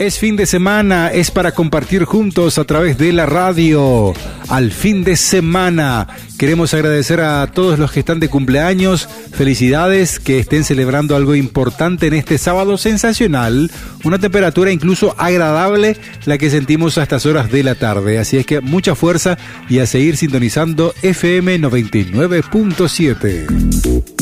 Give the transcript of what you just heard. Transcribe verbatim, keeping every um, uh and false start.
Es fin de semana, es para compartir juntos a través de la radio. Al fin de semana. Queremos agradecer a todos los que están de cumpleaños. Felicidades, que estén celebrando algo importante en este sábado sensacional. Una temperatura incluso agradable la que sentimos a estas horas de la tarde. Así es que mucha fuerza y a seguir sintonizando F M noventa y nueve punto siete.